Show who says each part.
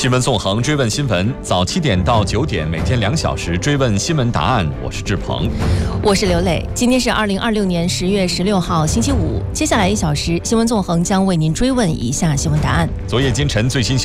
Speaker 1: 新闻纵横，追问新闻，早7点到9点，每天2小时追问新闻答案。我是志鹏，
Speaker 2: 我是刘磊。今天是2026年10月16号，星期五。接下来1小时，新闻纵横将为您追问以下新闻答案。
Speaker 1: 昨夜今晨最新